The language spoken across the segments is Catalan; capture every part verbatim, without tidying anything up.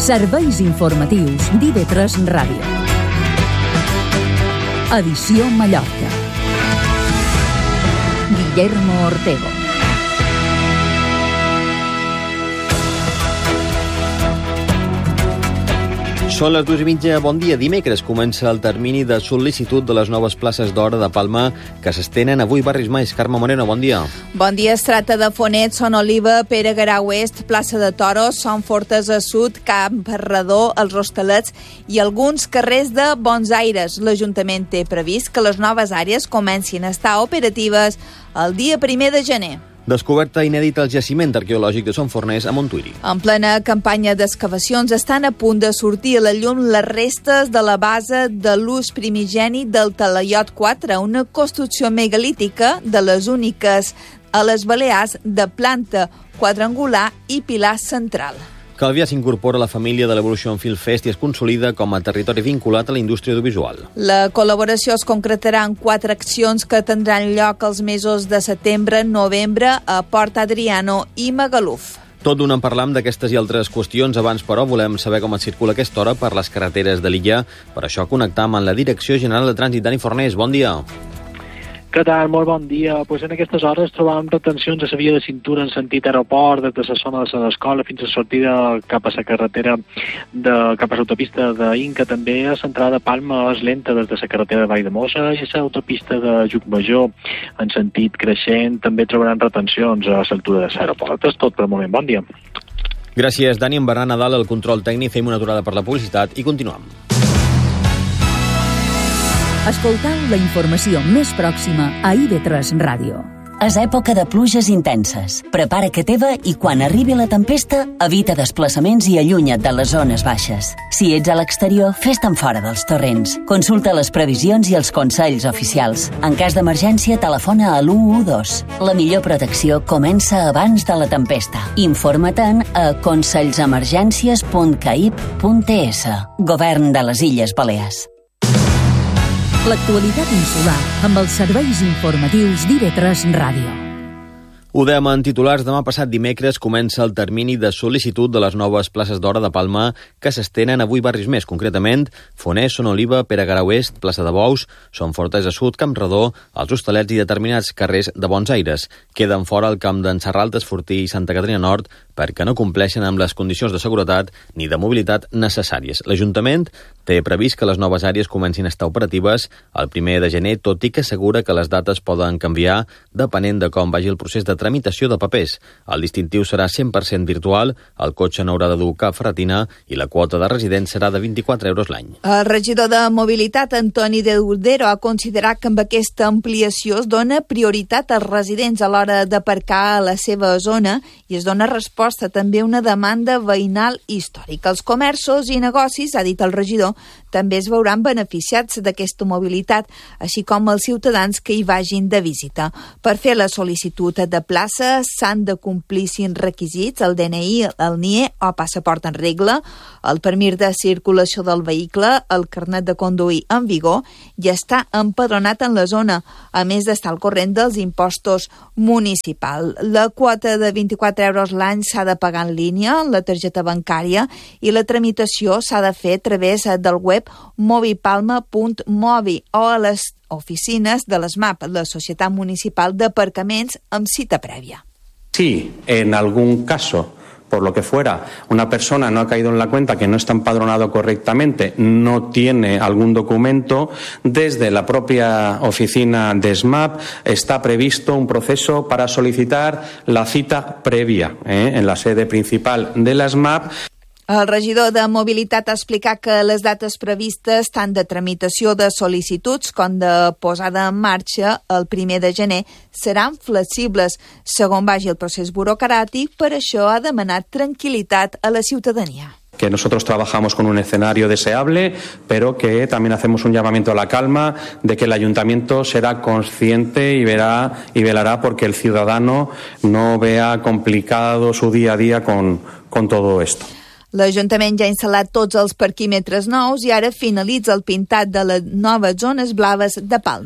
Serveis informatius d'I V tres Ràdio. Edició Mallorca. Guillermo Ortego. Són les dues i mitja, bon dia. Dimecres comença el termini de sol·licitud de les noves places d'hora de Palma que s'estenen avui barris més. Carme Moreno, bon dia. Bon dia. Es tracta de Fonet, Son Oliva, Pere Garau Est, Plaça de Toros, Son Fortes a Sud, Camp Redó, Els Rostalets i alguns carrers de Bons Aires. L'Ajuntament té previst que les noves àrees comencin a estar operatives el dia primer de gener. Descoberta inèdita al jaciment arqueològic de Son Forners a Montuïri. En plena campanya d'excavacions estan a punt de sortir a la llum les restes de la base de l'ús primigeni del Talaiot quatre, una construcció megalítica de les úniques a les Balears de planta quadrangular i pilar central. Calvià s'incorpora a la família de l'Evolution Film Fest i es consolida com a territori vinculat a la indústria audiovisual. La col·laboració es concretarà en quatre accions que tindran lloc els mesos de setembre, novembre a Port Adriano i Magaluf. Tot d'un en parlam d'aquestes i altres qüestions. Abans, però, volem saber com es circula aquesta hora per les carreteres de l'illa. Per això connectam amb la Direcció General de Trànsit. Dani Fornés, bon dia. Què tal? Molt bon dia. Pues en aquestes hores trobàvem retencions a la via de cintura en sentit aeroport, des de la zona de l'escola fins a sortida cap a la carretera, de, cap a l'autopista d'Inca. També a l'entrada de Palma és lenta des de la carretera de Valldemossa i a l'autopista de Llucmajor en sentit creixent. També trobaran retencions a l'altura de l'aeroport. És tot per el moment. Bon dia. Gràcies, Dani. En Bernat Nadal, el control tècnic. Fem una aturada per la publicitat i continuem. Escoltau la informació més pròxima a I V tres Ràdio. És època de pluges intenses. Prepara que teva i quan arribi la tempesta, evita desplaçaments i allunya't de les zones baixes. Si ets a l'exterior, fes-te'n fora dels torrents. Consulta les previsions i els consells oficials. En cas d'emergència, telefona a l'u u dos. La millor protecció comença abans de la tempesta. Informa-te'n a consellsemergències punt caip punt es. Govern de les Illes Balears. L'actualitat insular amb els serveis informatius d'I V tres Ràdio. Ho dèiem en titulars, demà passat dimecres comença el termini de sol·licitud de les noves places d'hora de Palma que s'estenen avui barris més, concretament Fonet, Son Oliva, Pere Garau Est, Plaça de Bous, Son Fortes a Sud, Camp Redó, Els Hostalets i determinats carrers de Bons Aires. Queden fora el camp d'en Serralta, Esfortí i Santa Caterina Nord perquè no compleixen amb les condicions de seguretat ni de mobilitat necessàries. L'Ajuntament té previst que les noves àrees comencin a estar operatives el primer de gener, tot i que assegura que les dates poden canviar depenent de com vagi el procés de tramitació de papers. El distintiu serà cent per cent virtual, el cotxe no haurà de dur cap ferretina i la quota de resident serà de vint-i-quatre euros l'any. El regidor de Mobilitat, Antoni de Dordero, ha considerat que amb aquesta ampliació es dona prioritat als residents a l'hora d'aparcar a la seva zona i es dona resposta també a una demanda veïnal històrica. Els comerços i negocis, ha dit el regidor, també es veuran beneficiats d'aquesta mobilitat, així com els ciutadans que hi vagin de visita. Per fer la sol·licitud de plaça s'han de complir cinc requisits: el D N I, el N I E o passaport en regla, el permís de circulació del vehicle, el carnet de conduir en vigor i estar empadronat en la zona, a més d'estar al corrent dels impostos municipals. La quota de vint-i-quatre euros l'any s'ha de pagar en línia, en la targeta bancària, i la tramitació s'ha de fer a través del web movipalma punt mobi o a les oficines de l'ESMAP, la Societat Municipal d'Aparcaments, amb cita prèvia. Si en algún caso, por lo que fuera, una persona no ha caído en la cuenta que no está empadronado correctamente, no tiene algún documento, desde la propia oficina de ESMAP está previsto un proceso para solicitar la cita previa ¿eh? en la sede principal de la ESMAP. El regidor de Mobilitat ha explicat que les dates previstes tant de tramitació de sol·licituds com de posada en marxa el primer de gener seran flexibles segons vagi el procés burocràtic. Per això ha demanat tranquil·litat a la ciutadania. Que nosotros trabajamos con un escenario deseable, pero que también hacemos un llamamiento a la calma de que el ayuntamiento será consciente y verá y velará porque el ciudadano no vea complicado su día a día con, con todo esto. L'Ajuntament ja ha instal·lat tots els parquímetres nous i ara finalitza el pintat de les noves zones blaves de Palma.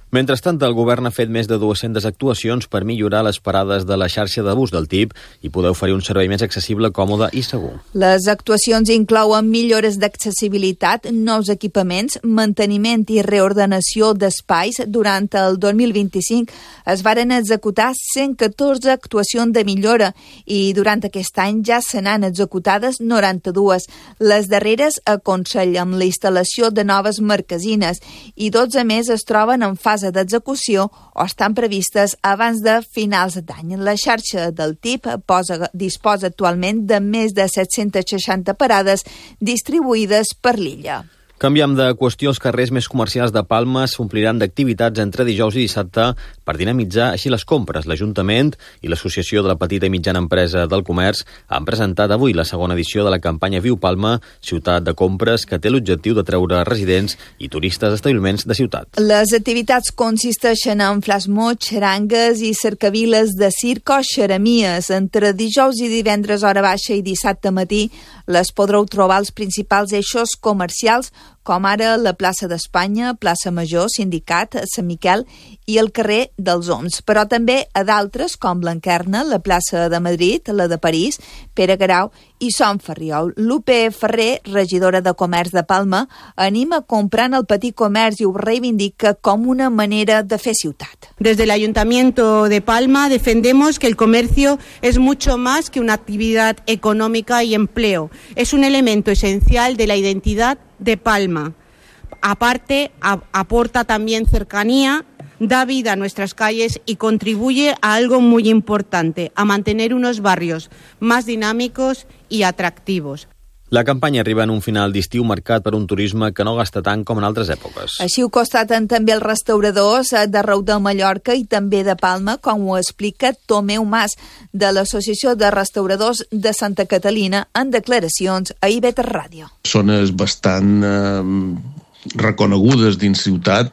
Mentrestant, el govern ha fet més de dues-centes actuacions per millorar les parades de la xarxa de bus del T I B i poder oferir un servei més accessible, còmode i segur. Les actuacions inclouen millores d'accessibilitat, nous equipaments, manteniment i reordenació d'espais. Durant el dos mil vint-i-cinc es varen executar cent catorze actuacions de millora i durant aquest any ja se n'han executades noranta-dues. Les darreres aconsellen la instal·lació de noves marquesines i dotze més es troben en fase d'execució o estan previstes abans de finals d'any. La xarxa del T I B posa, disposa actualment de més de set-centes seixanta parades distribuïdes per l'illa. Canviam de qüestió. Els carrers més comercials de Palma s'ompliran d'activitats entre dijous i dissabte per dinamitzar així les compres. L'Ajuntament i l'Associació de la Petita i Mitjana Empresa del Comerç han presentat avui la segona edició de la campanya Viu Palma, ciutat de compres, que té l'objectiu de treure residents i turistes a establiments de ciutat. Les activitats consisteixen en flash mob, xarangues i cercaviles de circ o xeremies. Entre dijous i divendres hora baixa i dissabte matí les podreu trobar als principals eixos comercials, com ara la plaça d'Espanya, plaça Major, Sindicat, Sant Miquel i el carrer dels Oms, però també a d'altres com l'Encarna, la plaça de Madrid, la de París, Pere Guerau i Son Ferriol. Lupe Ferrer, regidora de Comerç de Palma, anima comprant el petit comerç i ho reivindica com una manera de fer ciutat. Desde el Ayuntamiento de Palma defendemos que el comercio es mucho más que una actividad económica y empleo. Es un elemento esencial de la identidad de Palma. Aparte, a, aporta también cercanía, da vida a nuestras calles y contribuye a algo muy importante, a mantener unos barrios más dinámicos y atractivos. La campanya arriba en un final d'estiu marcat per un turisme que no gasta tant com en altres èpoques. Així ho constaten també els restauradors d'arreu de Mallorca i també de Palma, com ho explica Tomeu Mas, de l'Associació de Restauradors de Santa Catalina, en declaracions a I V tres Ràdio. Zones bastant eh, reconegudes dins ciutat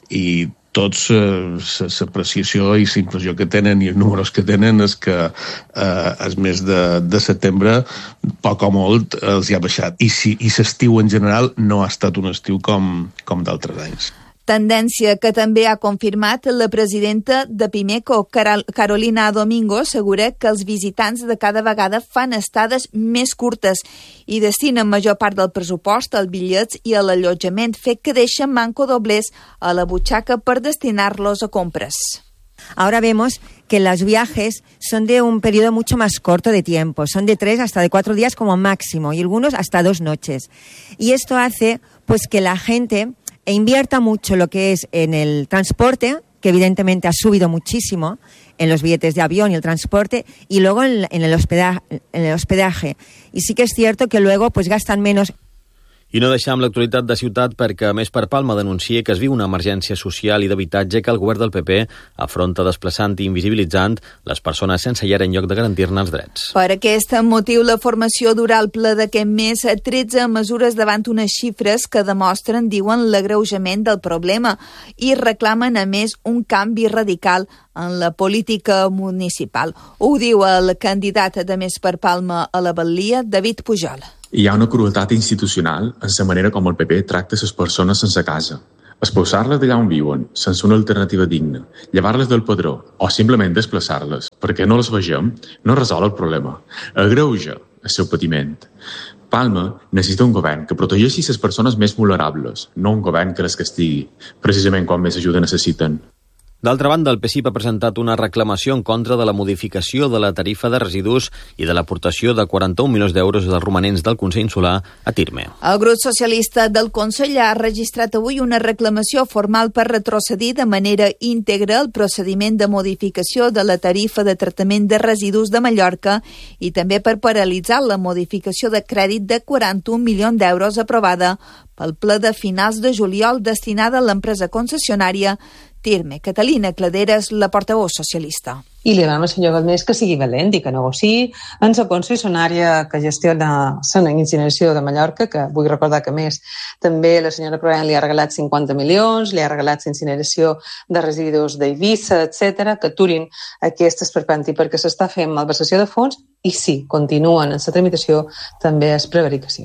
i tots l'apreciació i la impressió que tenen i els números que tenen és que eh, el mes de, de setembre poc o molt els hi ha baixat i, si, i l'estiu en general no ha estat un estiu com, com d'altres anys. Tendència que també ha confirmat la presidenta de Pimeco, Carolina Domingo, assegura que els visitants de cada vegada fan estades més curtes i destinen major part del pressupost als bitllets i a l'allotjament, fet que deixa manco doblers a la butxaca per destinar-los a compres. Ahora vemos que los viajes son de un periodo mucho más corto de tiempo, son de tres hasta de cuatro días como máximo y algunos hasta dos noches. Y esto hace pues que la gente e invierta mucho lo que es en el transporte, que evidentemente ha subido muchísimo en los billetes de avión y el transporte, y luego en, en, el hospedaje, en el hospedaje. Y sí que es cierto que luego pues gastan menos. I no deixam l'actualitat de ciutat perquè, a més, per Palma denuncia que es viu una emergència social i d'habitatge que el govern del P P afronta desplaçant i invisibilitzant les persones sense llar en lloc de garantir-ne els drets. Per aquest motiu, la formació durà el ple d'aquest mes tretze mesures davant unes xifres que demostren, diuen, l'agreujament del problema i reclamen, a més, un canvi radical en la política municipal. Ho diu el candidat de Més per Palma a la Batllia, David Pujol. Hi ha una crueltat institucional en la manera com el P P tracta les persones sense casa. Expulsar-les d'allà on viuen, sense una alternativa digna, llevar-les del padró o simplement desplaçar-les perquè no les vegem, no resol el problema. Agreuja el seu patiment. Palma necessita un govern que protegeixi les persones més vulnerables, no un govern que les castigui, precisament quan més ajuda necessiten. D'altra banda, el P S I P ha presentat una reclamació en contra de la modificació de la tarifa de residus i de l'aportació de quaranta-un milions d'euros dels romanents del Consell Insular a Tirme. El grup socialista del Consell ha registrat avui una reclamació formal per retrocedir de manera íntegra el procediment de modificació de la tarifa de tractament de residus de Mallorca i també per paralitzar la modificació de crèdit de quaranta-un milions d'euros aprovada pel ple de finals de juliol destinada a l'empresa concessionària Tirme. Catalina Claderes, la portaveu socialista. I li demanem al senyor Galmés que sigui valent i que negociï en la concessionària que gestiona la incineració de Mallorca, que vull recordar que més també la senyora Proven li ha regalat cinquanta milions, li ha regalat la incineració de residus d'Eivissa, etcètera, que aturin aquest esperpenti perquè s'està fent malversació de fons i sí, continuen en la tramitació també és prevaricació.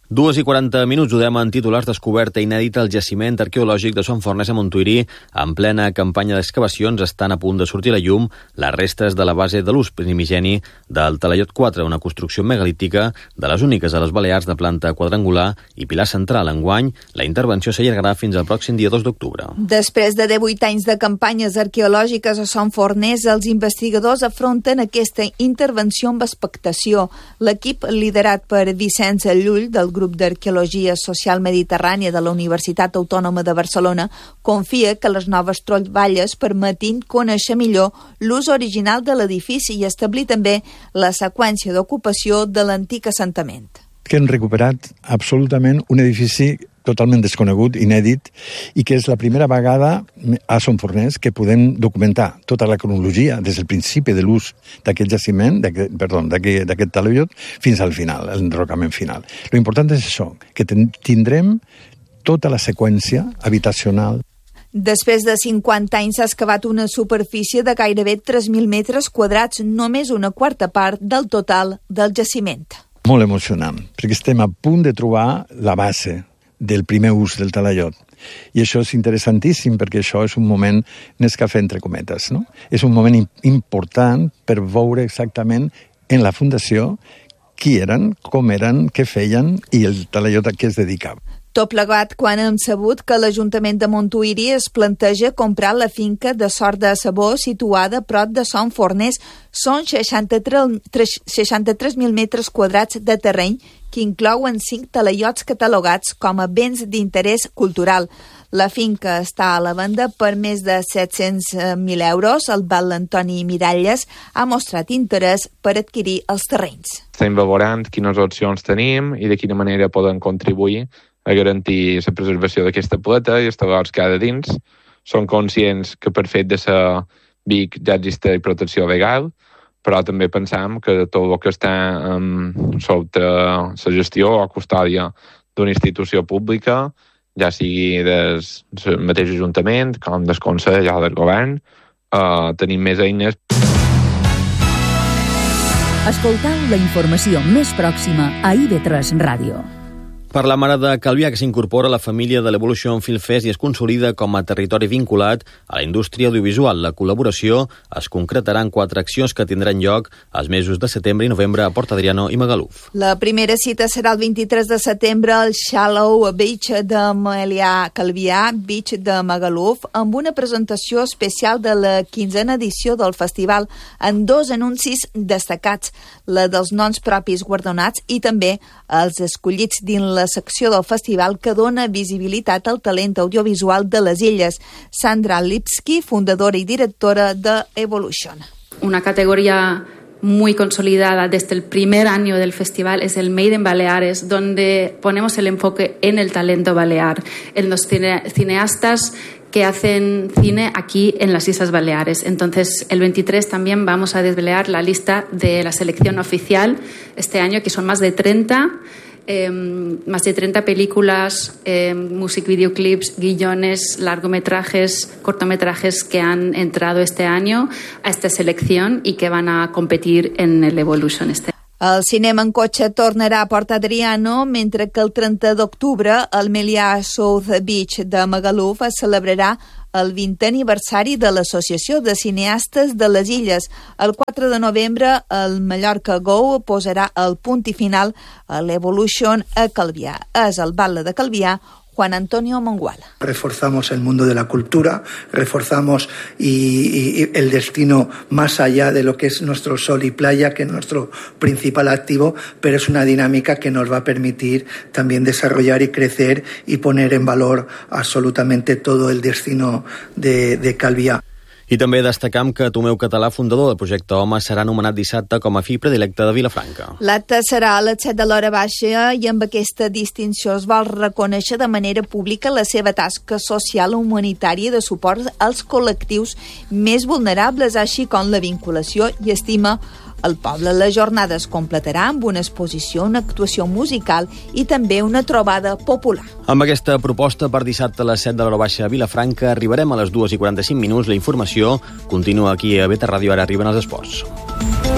Dues i quaranta minuts, ho dèiem en titulars, descoberta inèdita al jaciment arqueològic de Son Fornès a Montuïri. En plena campanya d'excavacions estan a punt de sortir a la llum les restes de la base de l'ús primigeni del Talaiot quatre, una construcció megalítica de les úniques a les Balears de planta quadrangular i pilar central. Enguany, la intervenció s'allargarà fins al pròxim dia dos d'octubre. Després de divuit anys de campanyes arqueològiques a Son Fornès, els investigadors afronten aquesta intervenció amb expectació. L'equip, liderat per Vicenç Llull, del grup d'Arqueologia Social Mediterrània de la Universitat Autònoma de Barcelona, confia que les noves troballes permetin conèixer millor l'ús original de l'edifici i establir també la seqüència d'ocupació de l'antic assentament. Que hem recuperat absolutament un edifici totalment desconegut, inèdit, i que és la primera vegada a Son Fornès que podem documentar tota la cronologia des del principi de l'ús d'aquest jaciment, d'aquest, perdó, d'aquest, d'aquest talaiot, fins al final, l'enderrocament final. Lo important és això, que tindrem tota la seqüència habitacional. Després de cinquanta anys s'ha excavat una superfície de gairebé tres mil metres quadrats, només una quarta part del total del jaciment. Molt emocionant, perquè estem a punt de trobar la base del primer ús del talaiot. I això és interessantíssim perquè això és un moment, n'és cafè entre cometes, no? És un moment important per veure exactament en la fundació qui eren, com eren, què feien i el talaiot a què es dedicava. Tot plegat quan hem sabut que l'Ajuntament de Montuïri es planteja comprar la finca de Sort de Sabó situada a prop de Son Fornès. Són seixanta-tres mil metres quadrats de terreny que inclouen cinc talaiots catalogats com a béns d'interès cultural. La finca està a la venda per més de set-cents mil euros. El val Antoni Miralles ha mostrat interès per adquirir els terrenys. Estem valorant quines opcions tenim i de quina manera poden contribuir a garantir la preservació d'aquesta plata i els talaiots que ha de dins. Som conscients que per fet de ser Vic ja existeix protecció legal, però també pensam que tot el que està um, sota la gestió o custòdia d'una institució pública, ja sigui del mateix Ajuntament com del Consell o del Govern, uh, tenim més eines. Escoltau la informació més pròxima a I V tres Ràdio. Per la Mare de Calvià, que s'incorpora a la família de l'Evolution Film Fest i es consolida com a territori vinculat a la indústria audiovisual. La col·laboració es concretarà en quatre accions que tindran lloc els mesos de setembre i novembre a Port Adriano i Magaluf. La primera cita serà el vint-i-tres de setembre al Shallow Beach de Melià Calvià, Beach de Magaluf, amb una presentació especial de la quinzena edició del festival en dos anuncis destacats, la dels noms propis guardonats i també els escollits dins la la secció del festival que dona visibilitat al talent audiovisual de les Illes. Sandra Lipski, fundadora y directora de Evolution. Una categoría muy consolidada desde el primer año del festival es el Made in Baleares, donde ponemos el enfoque en el talento balear, en los cine, cineastas que hacen cine aquí en las Islas Baleares. Entonces, el veintitrés también vamos a desvelar la lista de la selección oficial este año, que son más de treinta Eh, más de treinta películas, eh, music videoclips, guiones, largometrajes, cortometrajes que han entrado este año a esta selección y que van a competir en el Evolution este año. El cinema en cotxe tornarà a Port Adriano, mentre que el trenta d'octubre al Melià South Beach de Magaluf es celebrarà el vintè aniversari de l'Associació de Cineastes de les Illes. El quatre de novembre, el Mallorca Go posarà el punt i final a l'Evolution a Calvià. És el Batlle de Calvià, Juan Antonio Monguala. Reforzamos el mundo de la cultura, reforzamos y, y el destino más allá de lo que es nuestro sol y playa, que es nuestro principal activo, pero es una dinámica que nos va a permitir también desarrollar y crecer y poner en valor absolutamente todo el destino de, de Calvià. I també destacam que Tomeu Català, fundador del projecte Home, serà nomenat dissabte com a fill predilecte de Vilafranca. L'acte serà a les set de l'hora baixa i amb aquesta distinció es vol reconèixer de manera pública la seva tasca social humanitària de suport als col·lectius més vulnerables, així com la vinculació i estima al poble. La jornada es completarà amb una exposició, una actuació musical i també una trobada popular. Amb aquesta proposta per dissabte a les set de l'hora baixa a Vilafranca arribarem a les dues i quaranta-cinc minuts. La informació continua aquí a Beta Ràdio, ara arriben els esports.